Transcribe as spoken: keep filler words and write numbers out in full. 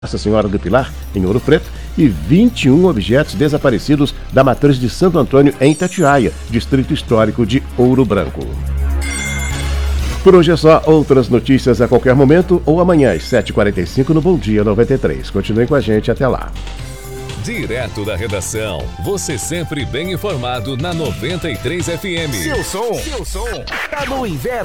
Nossa Senhora do Pilar, em Ouro Preto, e vinte e um objetos desaparecidos da matriz de Santo Antônio, em Itatiaia, distrito histórico de Ouro Branco. Por hoje é só. Outras notícias a qualquer momento ou amanhã às sete e quarenta e cinco no Bom Dia noventa e três. Continuem com a gente, até lá. Direto da redação, você sempre bem informado na noventa e três F M. Seu som, seu som, tá no inverno.